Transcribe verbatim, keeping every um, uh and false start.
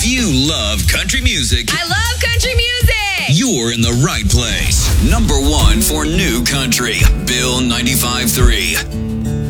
If you love country music, I love country music. You're in the right place. Number one for new country, Bill ninety-five point three.